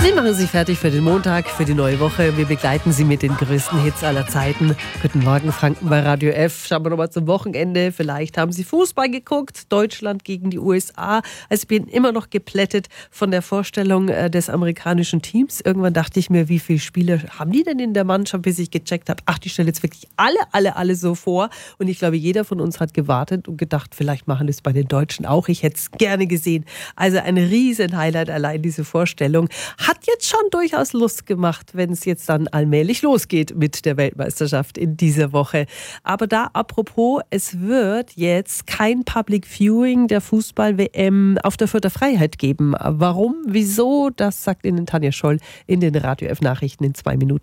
Sie machen sich fertig für den Montag, für die neue Woche. Wir begleiten Sie mit den größten Hits aller Zeiten. Guten Morgen, Franken bei Radio F. Schauen wir nochmal zum Wochenende. Vielleicht haben Sie Fußball geguckt. Deutschland gegen die USA. Also ich bin immer noch geplättet von der Vorstellung des amerikanischen Teams. Irgendwann dachte ich mir, wie viele Spieler haben die denn in der Mannschaft, bis ich gecheckt habe. Ach, die stellen jetzt wirklich alle so vor. Und ich glaube, jeder von uns hat gewartet und gedacht, vielleicht machen das bei den Deutschen auch. Ich hätte es gerne gesehen. Also ein riesen Highlight allein diese Vorstellung. Hat jetzt schon durchaus Lust gemacht, wenn es jetzt dann allmählich losgeht mit der Weltmeisterschaft in dieser Woche. Aber da apropos, es wird jetzt kein Public Viewing der Fußball-WM auf der Fürther Freiheit geben. Warum, wieso, das sagt Ihnen Tanja Scholl in den Radio F Nachrichten in 2 Minuten.